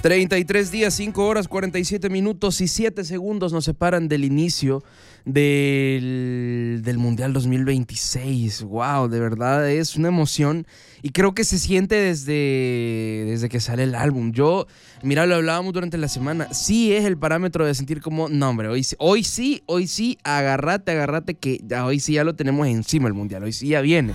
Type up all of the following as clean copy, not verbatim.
33 días, 5 horas, 47 minutos y 7 segundos nos separan del inicio del Mundial 2026. Wow, de verdad es una emoción y creo que se siente desde que sale el álbum. Mira, lo hablábamos durante la semana. Sí es el parámetro de sentir como, no hombre, hoy sí, agárrate que ya, hoy sí ya lo tenemos encima el Mundial, hoy sí ya viene.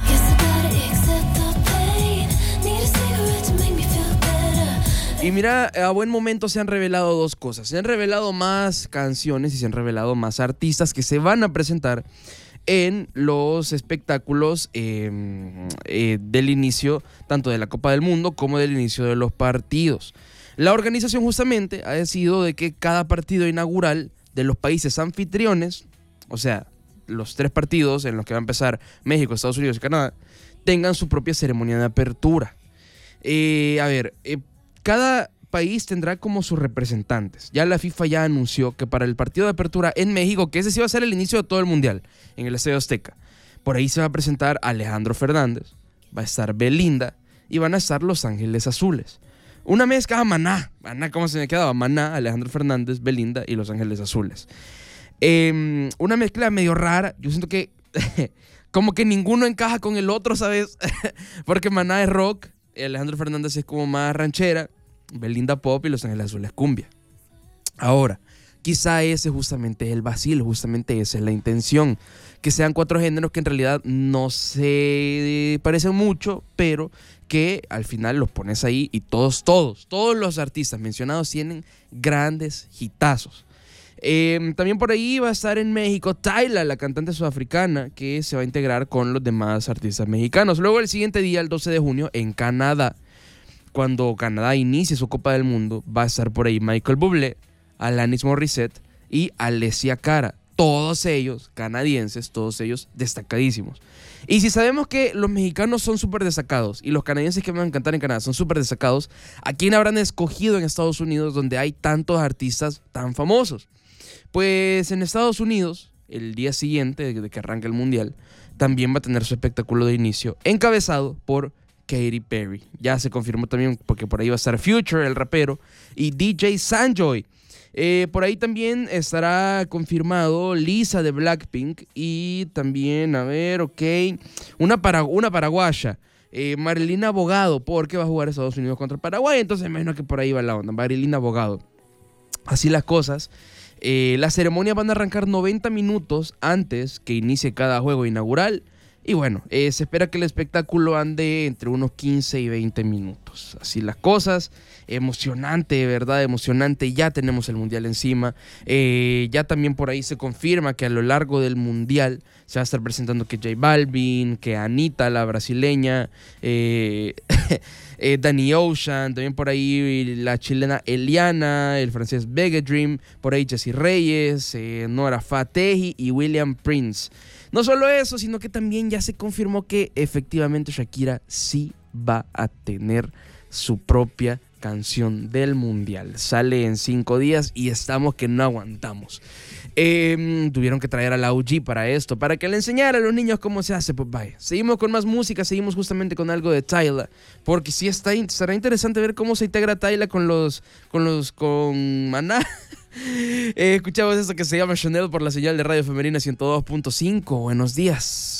Y mira, a buen momento se han revelado dos cosas. Se han revelado más canciones y se han revelado más artistas que se van a presentar en los espectáculos del inicio tanto de la Copa del Mundo como del inicio de los partidos. La organización justamente ha decidido de que cada partido inaugural de los países anfitriones, o sea, los 3 partidos en los que va a empezar México, Estados Unidos y Canadá, tengan su propia ceremonia de apertura. Cada país tendrá como sus representantes. Ya la FIFA ya anunció que para el partido de apertura en México, que ese sí va a ser el inicio de todo el Mundial, en el Estadio Azteca, por ahí se va a presentar Alejandro Fernández, va a estar Belinda y van a estar Los Ángeles Azules. Una mezcla, Maná, ¿cómo se me quedaba? Maná, Alejandro Fernández, Belinda y Los Ángeles Azules. Una mezcla medio rara, yo siento que como que ninguno encaja con el otro, ¿sabes? Porque Maná es rock, Alejandro Fernández es como más ranchera, Belinda pop y Los Ángeles Azules cumbia. Ahora, quizá ese justamente es el vacilo, justamente esa es la intención, que sean 4 géneros que en realidad no se parecen mucho, pero que al final los pones ahí y todos los artistas mencionados tienen grandes hitazos. También por ahí va a estar en México Tyla, la cantante sudafricana, que se va a integrar con los demás artistas mexicanos. Luego el siguiente día, el 12 de junio, en Canadá, cuando Canadá inicie su Copa del Mundo, va a estar por ahí Michael Bublé, Alanis Morissette y Alessia Cara. Todos ellos canadienses, todos ellos destacadísimos. Y si sabemos que los mexicanos son súper destacados y los canadienses que van a cantar en Canadá son súper destacados, ¿a quién habrán escogido en Estados Unidos donde hay tantos artistas tan famosos? Pues en Estados Unidos, el día siguiente de que arranque el Mundial, también va a tener su espectáculo de inicio, encabezado por Katy Perry. Ya se confirmó también porque por ahí va a estar Future, el rapero, y DJ Sanjoy. Por ahí también estará confirmado Lisa de Blackpink y también, una paraguaya, Marilyn Abogado, porque va a jugar Estados Unidos contra Paraguay, entonces me imagino que por ahí va la onda, Marilyn Abogado. Así las cosas. Las ceremonias van a arrancar 90 minutos antes que inicie cada juego inaugural. Y bueno, se espera que el espectáculo ande entre unos 15 y 20 minutos. Así las cosas. Emocionante, ¿verdad? Emocionante. Ya tenemos el Mundial encima. Ya también por ahí se confirma que a lo largo del Mundial se va a estar presentando que J Balvin, que Anita, la brasileña, Danny Ocean, también por ahí la chilena Eliana, el francés Vega Dream, por ahí Jessie Reyes, Nora Fatehi y William Prince. No solo eso, sino que también ya se confirmó que efectivamente Shakira sí va a tener su propia canción del Mundial. Sale en 5 días y estamos que no aguantamos. Tuvieron que traer a la OG para esto, para que le enseñara a los niños cómo se hace. Pues vaya, seguimos con más música, seguimos justamente con algo de Tyla, porque sí será interesante ver cómo se integra Tyla con Maná. Escuchamos esto que se llama Chanel por la señal de Radio Femenina 102.5. Buenos días.